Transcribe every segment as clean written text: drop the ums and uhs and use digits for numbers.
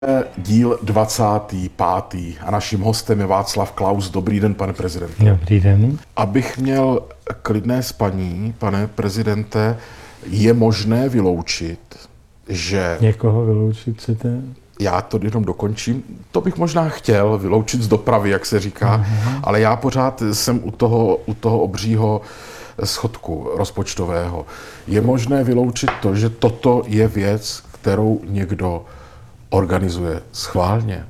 Díl 25. a naším hostem je Václav Klaus. Dobrý den, pane prezidente. Dobrý den. Abych měl klidné spaní, pane prezidente, je možné vyloučit, že... Někoho vyloučit chcete? Já to jenom dokončím. To bych možná chtěl vyloučit z dopravy, jak se říká, ale já pořád jsem u toho obřího schodku rozpočtového. Je možné vyloučit to, že toto je věc, kterou někdo organizuje schválně?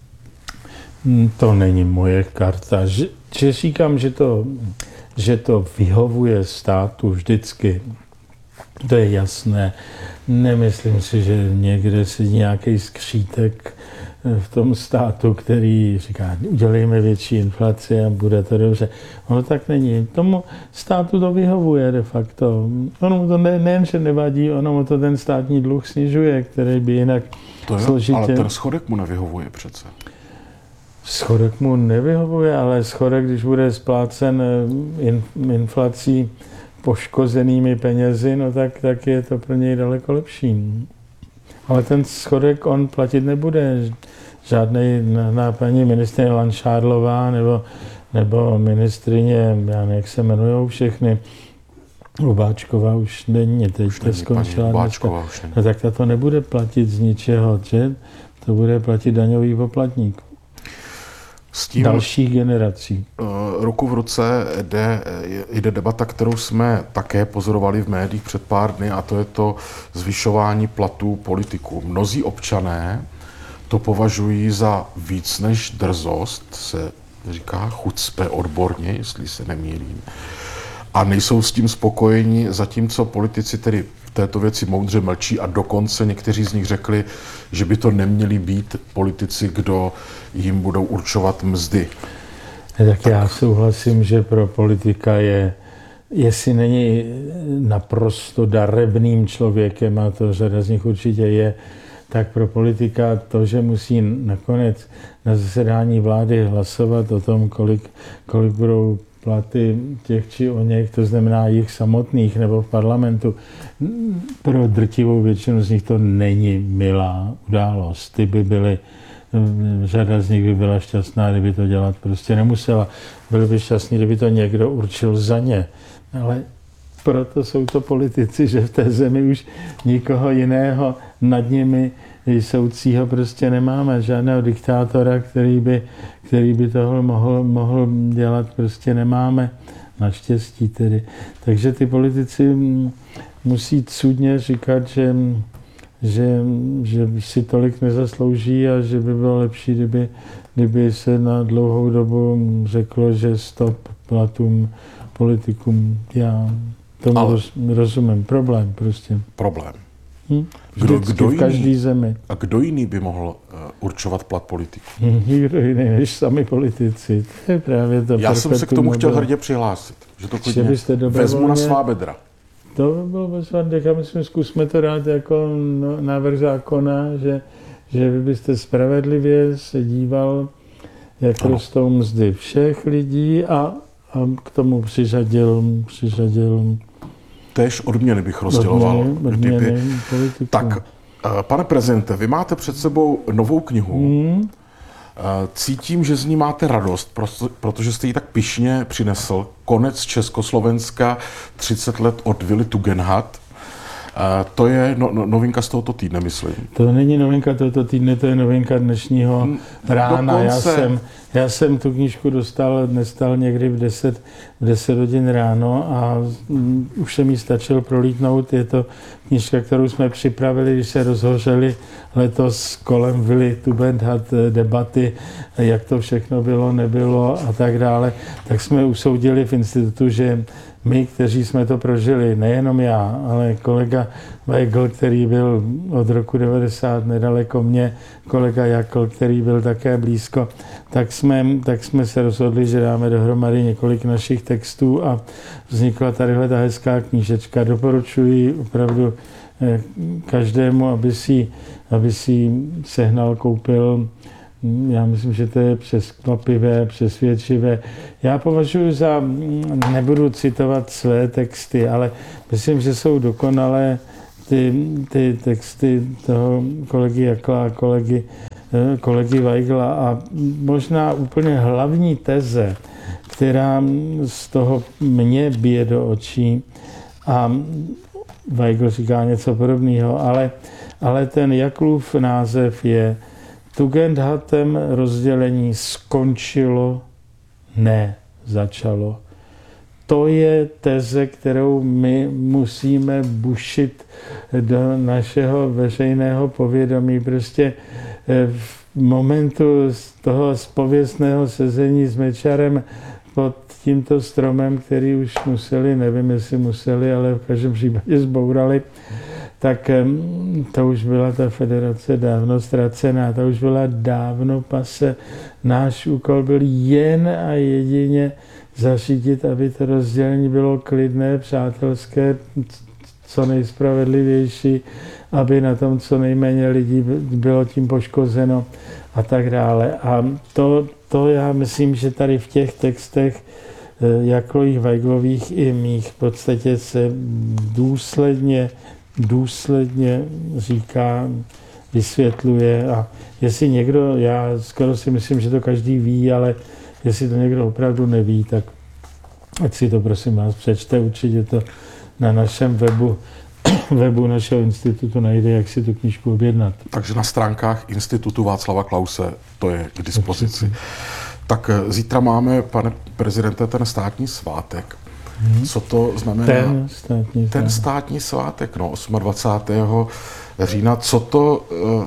To není moje karta. Že říkám, že to vyhovuje státu vždycky, to je jasné. Nemyslím si, že někde sedí nějaký skřítek v tom státu, který říká, udělejme větší inflaci a bude to dobře. Ono tak není. Tomu státu to vyhovuje de facto. Ono mu to nejen, že nevadí, ono mu to ten státní dluh snižuje, který by jinak složitě... Ale ten schodek mu nevyhovuje přece. Schodek mu nevyhovuje, ale schodek, když bude splácen inflací poškozenými penězi, no tak je to pro něj daleko lepší. Ale ten schodek on platit nebude. Žádnej na paní ministryně Langšádlová nebo ministryně, já nevím, jak se jmenujou všechny, Hubáčková už není, teď skončila dneska. No tak to nebude platit z ničeho, že? To bude platit daňový poplatník. S tím dalších generací. Ruku v ruce jde debata, kterou jsme také pozorovali v médiích před pár dny, a to je to zvyšování platů politiků. Mnozí občané to považují za víc než drzost, se říká chucpe odborně, jestli se nemýlím, a nejsou s tím spokojeni, zatímco politici tedy v této věci moudře mlčí a dokonce někteří z nich řekli, že by to neměli být politici, kdo jim budou určovat mzdy. Tak já souhlasím, že pro politika jestli není naprosto darebným člověkem, a to řada z nich určitě je, tak pro politika to, že musí nakonec na zasedání vlády hlasovat o tom, kolik budou platy těch či o něch, to znamená jich samotných nebo v parlamentu, pro drtivou většinu z nich to není milá událost. Řada z nich by byla šťastná, kdyby to dělat prostě nemusela. Byli by šťastní, kdyby to někdo určil za ně. Ale proto jsou to politici, že v té zemi už nikoho jiného nad nimi jsoucího prostě nemáme. Žádného diktátora, který by toho mohl dělat, prostě nemáme. Naštěstí tedy. Takže ty politici musí cudně říkat, že si tolik nezaslouží a že by bylo lepší, kdyby se na dlouhou dobu řeklo, že stop platům politikům. Já tomu rozumím. Problém prostě. Problém. Vždycky v každé zemi. A kdo jiný by mohl určovat plat politiků? Nikdo jiný než sami politici. To je právě to. Já jsem se k tomu chtěl hrdě přihlásit. Že to klidně vezmu na svá bedra. To by bylo bezvadné. Já myslím, zkusme to dát jako návrh zákona, že vy byste spravedlivě se díval, jak rostou mzdy všech lidí a k tomu přiřadil též odměny bych rozděloval. Tak, pane prezidente, vy máte před sebou novou knihu. Cítím, že z ní máte radost, protože jste ji tak pyšně přinesl. Konec Československa, 30 let od Vily Tugendhat. To je novinka z tohoto týdne, myslím. To není novinka tohoto týdne, to je novinka dnešního rána. Já jsem tu knížku dostal někdy v 10 hodin ráno a už jsem ji stačil prolítnout. Je to knížka, kterou jsme připravili, když se rozhořeli letos kolem Vily Tugendhat debaty, jak to všechno bylo, nebylo a tak dále. Tak jsme usoudili v institutu, že my, kteří jsme to prožili, nejenom já, ale kolega Weigl, který byl od roku 90 nedaleko mě, kolega Jakl, který byl také blízko, tak jsme se rozhodli, že dáme dohromady několik našich textů a vznikla tadyhle ta hezká knížečka. Doporučuji opravdu každému, aby si sehnal, koupil. Já myslím, že to je překvapivé, přesvědčivé. Já považuji nebudu citovat své texty, ale myslím, že jsou dokonalé ty texty toho kolegy Jakla a kolegy Weigla a možná úplně hlavní teze, která z toho mě bije do očí, a Weigl říká něco podobného, ale ten Jaklův název je Tugendhatem rozdělení skončilo, ne začalo. To je teze, kterou my musíme bušit do našeho veřejného povědomí. Prostě v momentu toho zpověstného sezení s Mečiarem pod tímto stromem, který už museli, nevím, jestli museli, ale v každém případě zbourali, tak to už byla ta federace dávno ztracená, to už byla dávno pase. Náš úkol byl jen a jedině zařídit, aby to rozdělení bylo klidné, přátelské, co nejspravedlivější, aby na tom co nejméně lidí bylo tím poškozeno a tak dále. A to já myslím, že tady v těch textech Jaklových, Weiglových i mých v podstatě se důsledně říká, vysvětluje, a jestli někdo, já skoro si myslím, že to každý ví, ale jestli to někdo opravdu neví, tak ať si to prosím vás přečte, určitě to na našem webu našeho institutu najde, jak si tu knížku objednat. Takže na stránkách Institutu Václava Klause to je k dispozici. Tak zítra máme, pane prezidente, ten státní svátek. Co to znamená? Ten státní svátek, no, 28. října. Co to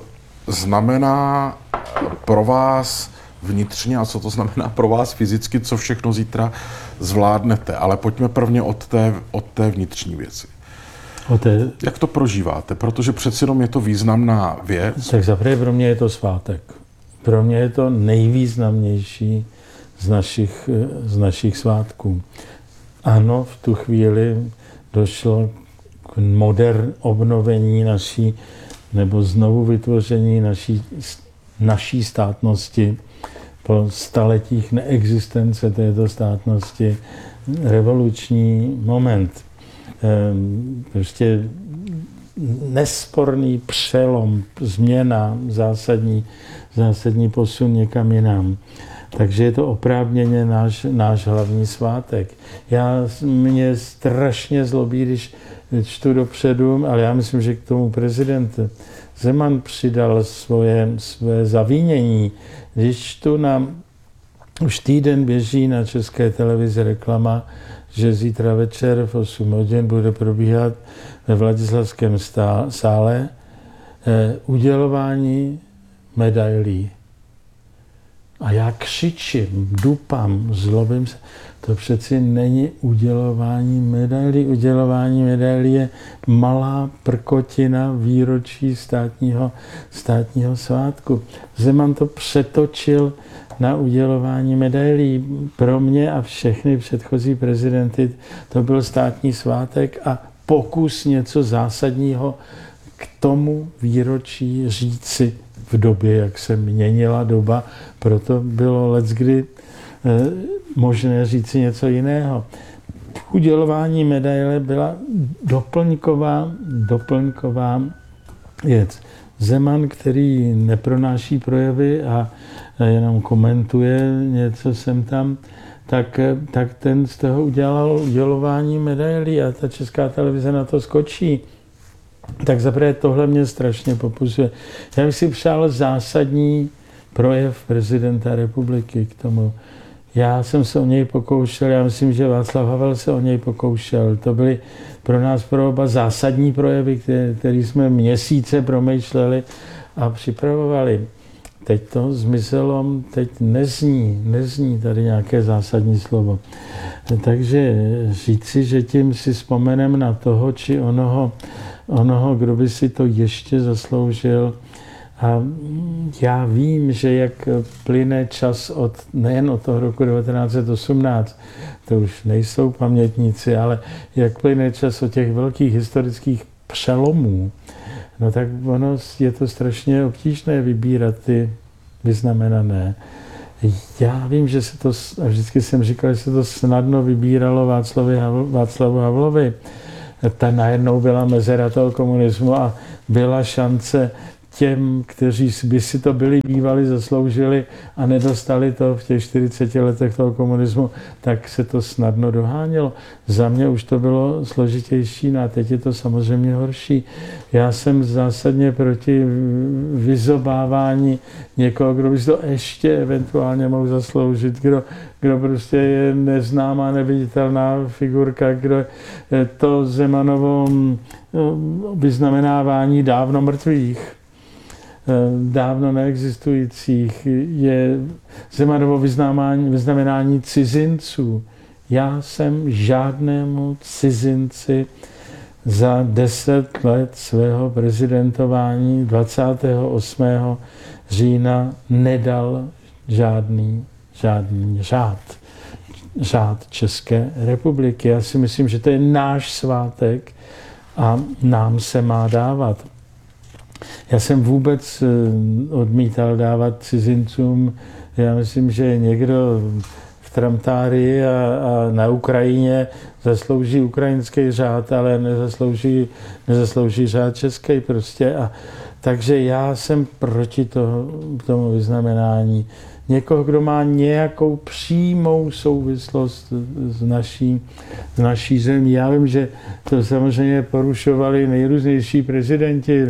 znamená pro vás vnitřně a co to znamená pro vás fyzicky, co všechno zítra zvládnete? Ale pojďme prvně od té vnitřní věci. Jak to prožíváte? Protože přeci jenom je to významná věc. Tak zaprvé pro mě je to svátek. Pro mě je to nejvýznamnější z našich svátků. Ano, v tu chvíli došlo k obnovení naší, nebo znovu vytvoření naší státnosti po staletích neexistence této státnosti. Revoluční moment. Prostě nesporný přelom, změna, zásadní posun někam jinam. Takže je to oprávněně náš hlavní svátek. Mě strašně zlobí, když čtu dopředu, ale já myslím, že k tomu prezident Zeman přidal své zavínění. Když čtu už týden běží na České televizi reklama, že zítra večer v 8 hodin bude probíhat ve Vladislavském sále udělování medailí. A já křičím, dupám, zlobím se. To přeci není udělování medailí. Udělování medailí je malá prkotina výročí státního svátku. Zeman to přetočil na udělování medailí. Pro mě a všechny předchozí prezidenty to byl státní svátek a pokus něco zásadního k tomu výročí říci v době, jak se měnila doba, proto bylo leckdy možné říci něco jiného. Udělování medaile byla doplňková věc. Zeman, který nepronáší projevy a jenom komentuje něco sem tam, tak ten z toho udělal udělování medailí a ta Česká televize na to skočí. Tak zaprvé tohle mě strašně popuzuje. Já bych si přál zásadní projev prezidenta republiky k tomu. Já jsem se o něj pokoušel, já myslím, že Václav Havel se o něj pokoušel. To byly pro nás pro oba zásadní projevy, které jsme měsíce promýšleli a připravovali. Teď to zmizelo, teď nezní tady nějaké zásadní slovo. Takže říci, že tím si vzpomeneme na toho či onoho, kdo by si to ještě zasloužil. A já vím, že jak plyne čas nejen od toho roku 1918, to už nejsou pamětníci, ale jak plyne čas od těch velkých historických přelomů, no tak ono je to strašně obtížné vybírat ty vyznamenané. Já vím, že se to, a vždycky jsem říkal, že se to snadno vybíralo Václavu Havlovi. ta najednou byla mezera toho komunismu a byla šance těm, kteří by si to byli bývali, zasloužili a nedostali to v těch 40 letech toho komunismu, tak se to snadno dohánělo. Za mě už to bylo složitější, no a teď je to samozřejmě horší. Já jsem zásadně proti vyzobávání někoho, kdo by si to ještě eventuálně mohl zasloužit, kdo prostě je neznámá, neviditelná figurka, kdo to Zemanovo vyznamenávání dávno mrtvých, dávno neexistujících, je Zemanovo vyznamenání cizinců. Já jsem žádnému cizinci za 10 let svého prezidentování 28. října nedal žádný řád České republiky. Já si myslím, že to je náš svátek a nám se má dávat. Já jsem vůbec odmítal dávat cizincům, já myslím, že někdo v Tramtárii a na Ukrajině zaslouží ukrajinský řád, ale nezaslouží řád český prostě. Takže já jsem proti tomu vyznamenání. Někoho, kdo má nějakou přímou souvislost s naší zemí. Já vím, že to samozřejmě porušovali nejrůznější prezidenti.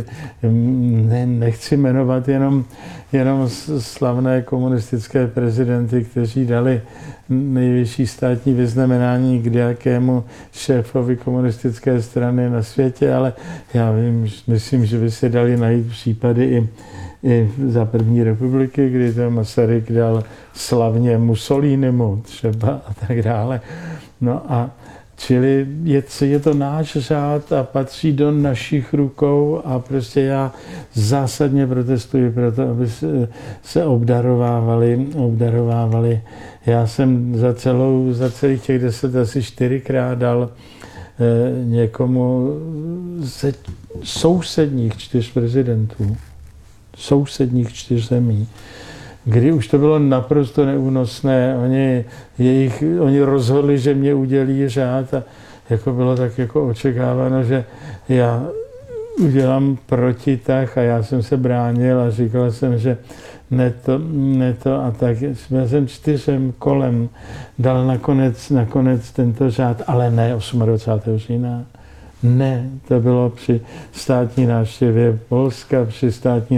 Nechci jmenovat jenom slavné komunistické prezidenty, kteří dali nejvyšší státní vyznamenání k jakému šéfovi komunistické strany na světě, ale já myslím, že by se dali najít případy i za první republiky, kdy to Masaryk dal slavně Mussolinimu třeba a tak dále. No a čili je to náš řád a patří do našich rukou a prostě já zásadně protestuji pro to, aby se obdarovávali. Já jsem za celých těch 10 asi 4krát dal někomu ze sousedních 4 prezidentů, sousedních 4 zemí, kdy už to bylo naprosto neúnosné. Oni rozhodli, že mě udělí řád a bylo tak očekáváno, že já udělám protitah a já jsem se bránil a říkal jsem, že ne to a tak. Já jsem 4 kolem dal nakonec tento řád, ale ne 28. října. Ne, to bylo při státní návštěvě Polska, při státní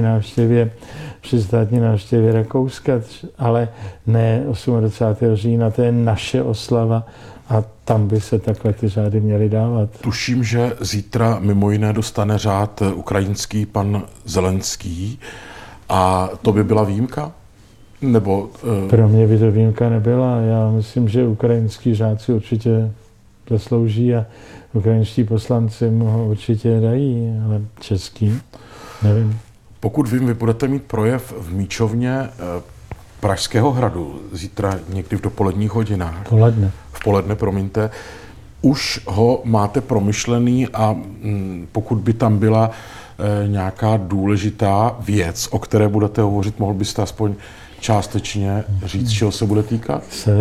návštěvě Rakouska, ale ne 28. října, to je naše oslava a tam by se takhle ty řády měly dávat. Tuším, že zítra mimo jiné dostane řád ukrajinský pan Zelenský a to by byla výjimka? Nebo, Pro mě by to výjimka nebyla. Já myslím, že ukrajinský řád si určitě zaslouží a ukrajinští poslanci mu ho určitě dají, ale český, nevím. Pokud vím, vy budete mít projev v Míčovně Pražského hradu zítra někdy v dopoledních hodinách. V poledne, promiňte. Už ho máte promyšlený a pokud by tam byla nějaká důležitá věc, o které budete hovořit, mohl byste aspoň částečně říct, čeho se bude týkat?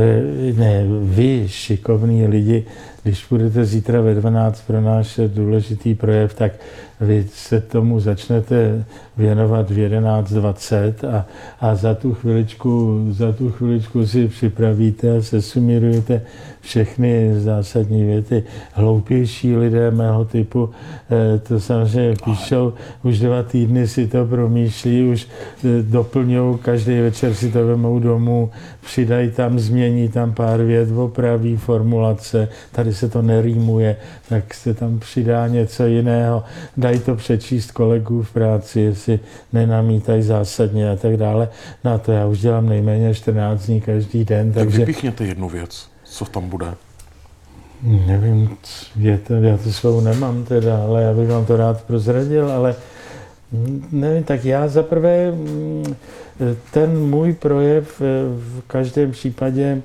Vy, šikovní lidi, když budete zítra ve 12 pronášet důležitý projev, tak vy se tomu začnete věnovat v 11:20 a za tu chviličku si připravíte a sesumírujete všechny zásadní věty. Hloupější lidé mého typu to samozřejmě píšou, už 2 týdny si to promýšlí, už doplňují, každý večer si to vemou domů, přidají tam, změní tam pár vět, opraví formulace, tady se to nerýmuje, tak se tam přidá něco jiného, dají to přečíst kolegů v práci, jestli nenamítají zásadně a tak dále. No a to já už dělám nejméně 14 dní každý den. Tak vypíchněte jednu věc, co tam bude. Nevím, já to svou nemám teda, ale já bych vám to rád prozradil, ale nevím, tak já zaprvé ten můj projev v každém případě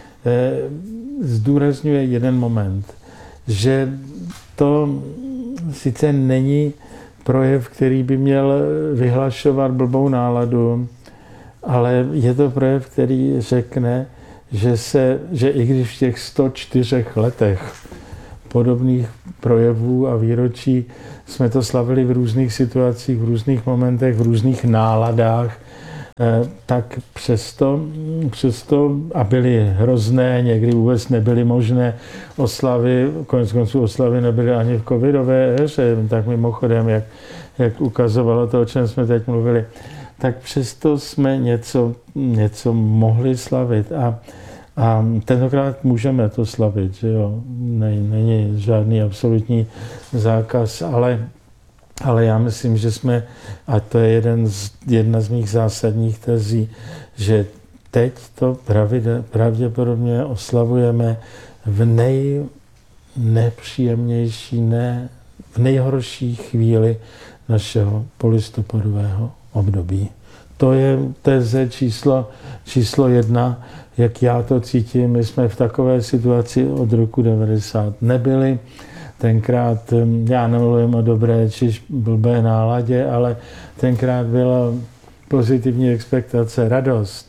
zdůrazňuje jeden moment, že to sice není projev, který by měl vyhlašovat blbou náladu, ale je to projev, který řekne, že i když v těch 104 letech podobných projevů a výročí jsme to slavili v různých situacích, v různých momentech, v různých náladách, tak přesto a byly hrozné, někdy vůbec nebyly možné oslavy, konec konců oslavy nebyly ani v covidové éře, tak mimochodem, jak ukazovalo to, o čem jsme teď mluvili, tak přesto jsme něco mohli slavit a tentokrát můžeme to slavit, že jo, není žádný absolutní zákaz, ale já myslím, že jsme, a to je jedna z mých zásadních tezí, že teď to pravděpodobně oslavujeme v nejnepříjemnější, v nejhorší chvíli našeho polistopadového období. To je teze číslo 1, jak já to cítím. My jsme v takové situaci od roku 90 nebyli. Tenkrát, já nemluvím o dobré či blbé náladě, ale tenkrát byla pozitivní expektace, radost,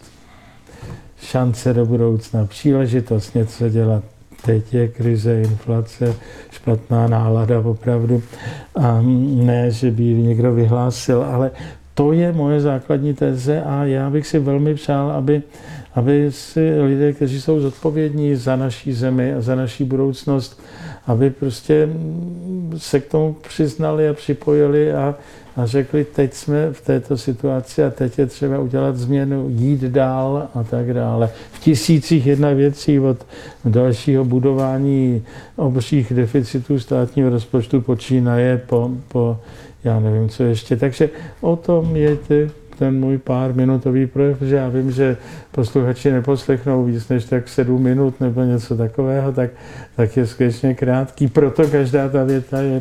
šance do budoucna, příležitost něco dělat. Teď je krize, inflace, špatná nálada opravdu. A ne, že by někdo vyhlásil, ale to je moje základní teze a já bych si velmi přál, aby si lidé, kteří jsou zodpovědní za naší zemi a za naší budoucnost, aby prostě se k tomu přiznali a připojili a řekli, teď jsme v této situaci a teď je třeba udělat změnu, jít dál a tak dále. V tisících jedna věcí od dalšího budování obřích deficitů státního rozpočtu počínaje po já nevím, co ještě. Takže o tom je ten můj párminutový projev, protože já vím, že posluchači neposlechnou víc než tak 7 minut nebo něco takového, tak je skutečně krátký. Proto každá ta věta je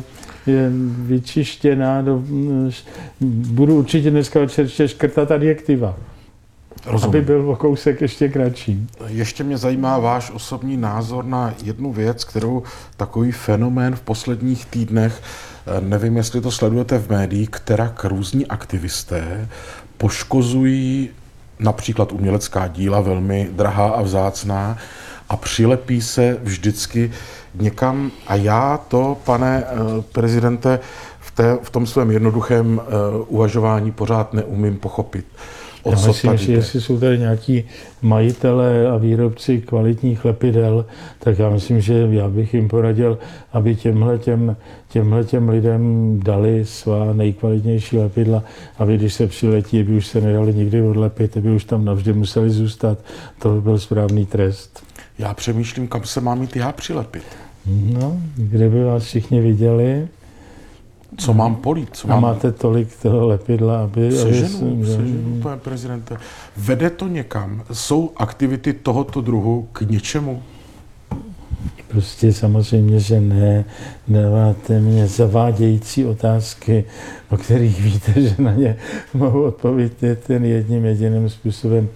vyčištěná. Budu určitě dneska určitě škrtat adjektiva. Rozumím. Aby byl o kousek ještě kratší. Ještě mě zajímá váš osobní názor na jednu věc, kterou takový fenomén v posledních týdnech, nevím, jestli to sledujete v médiích, kterak různí aktivisté poškozují například umělecká díla, velmi drahá a vzácná, a přilepí se vždycky někam. A já to, pane prezidente, v tom svém jednoduchém uvažování pořád neumím pochopit. Já myslím, že jestli jsou tady nějaký majitelé a výrobci kvalitních lepidel, tak já myslím, že já bych jim poradil, aby těmhletěm lidem dali svá nejkvalitnější lepidla, aby když se přiletí, aby už se nedali nikdy odlepit, aby už tam navždy museli zůstat. To by byl správný trest. Já přemýšlím, kam se mám jít já přilepit. No, kdyby vás všichni viděli. Co mám polít? Máte tolik toho lepidla, aby... Seženu, pane prezidente. Vede to někam? Jsou aktivity tohoto druhu k něčemu? Prostě samozřejmě, že ne. Dáváte mě zavádějící otázky, o kterých víte, že na ně mohu odpovědět ten jedním jediným způsobem.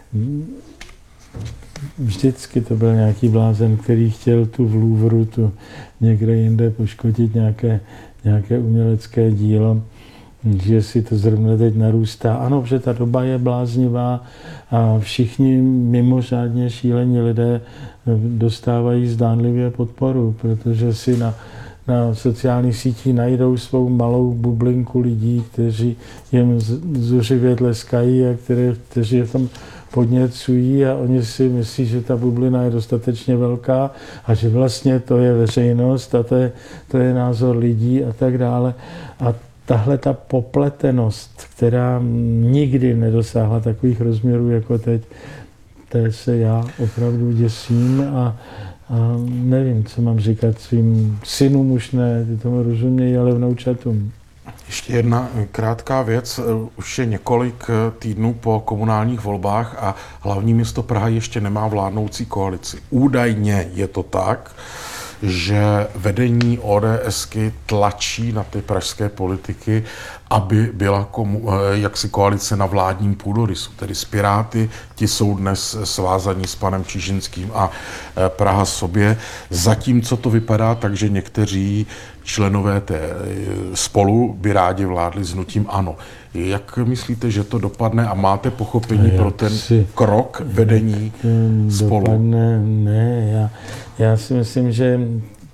Vždycky to byl nějaký blázen, který chtěl tu v Louvru, tu někde jinde poškodit nějaké umělecké dílo, že si to zrovna teď narůstá. Ano, že ta doba je bláznivá a všichni mimořádně šílení lidé dostávají zdánlivě podporu, protože si na sociálních sítích najdou svou malou bublinku lidí, kteří jim zuřivě tleskají a kteří je v tom podněcují a oni si myslí, že ta bublina je dostatečně velká a že vlastně to je veřejnost a to je názor lidí a tak dále. A tahle ta popletenost, která nikdy nedosáhla takových rozměrů jako teď, té se já opravdu děsím a nevím, co mám říkat svým synům, už ne, ty tomu rozumějí, ale vnoučatům. Ještě jedna krátká věc. Už je několik týdnů po komunálních volbách a hlavní město Praha ještě nemá vládnoucí koalici. Údajně je to tak, že vedení ODSky tlačí na ty pražské politiky, aby byla jaksi koalice na vládním půdorysu. Tedy s Piráty, ti jsou dnes svázaní s panem Čižinským a Praha sobě. Zatímco to vypadá tak, že někteří členové té Spolu by rádi vládli s hnutím ANO. Jak myslíte, že to dopadne a máte pochopení pro ten krok vedení Spolu? Dopadne, ne, já si myslím, že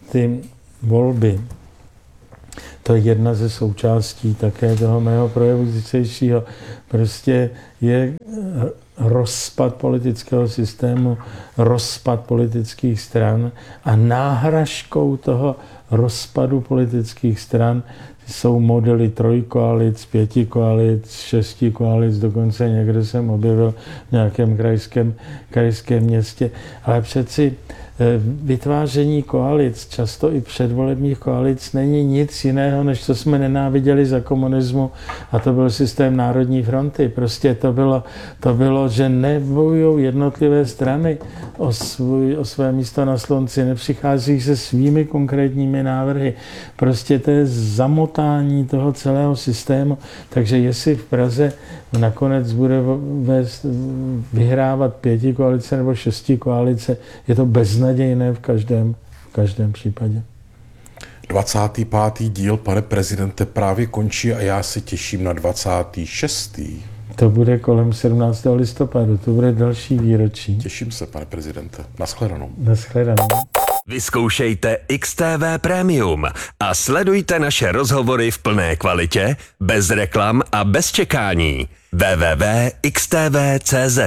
ty volby, to je jedna ze součástí také toho mého projevu zítřejšího, prostě je rozpad politického systému, rozpad politických stran a náhražkou toho rozpadu politických stran jsou modely trojkoalic, 5 koalic, 6 koalic, dokonce někde jsem objevil v nějakém krajském městě. Ale přeci vytváření koalic, často i předvolebních koalic, není nic jiného, než co jsme nenáviděli za komunismu, a to byl systém Národní fronty. Prostě to bylo, že nebojujou jednotlivé strany o své místo na slunci, nepřichází se svými konkrétními návrhy. Prostě to je zamotání toho celého systému. Takže jestli v Praze nakonec bude vyhrávat 5 koalice nebo 6 koalice, je to beznadějné v každém případě. 25. díl, pane prezidente, právě končí a já se těším na 26. To bude kolem 17. listopadu, to bude další výročí. Těším se, pane prezidente. Nashledanou. Nashledanou. Vyzkoušejte XTV Premium a sledujte naše rozhovory v plné kvalitě, bez reklam a bez čekání. www.xtv.cz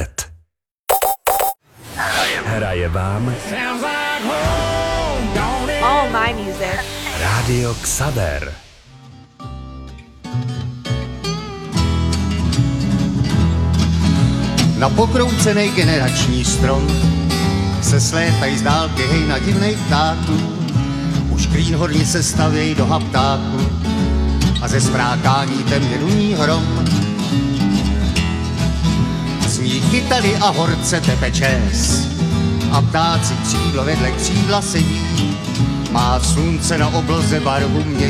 Hraje vám All my music. Rádio Xaver. Na pokroucenej generační strom se slétají z dálky hejna divnej ptáků. Už greenhorni se stavějí do haptáku a ze sprákání temně duní hrom. Zní kytary a horce tepe čes a ptáci křídlo vedle křídla sedí. Má slunce na obloze barvu mění.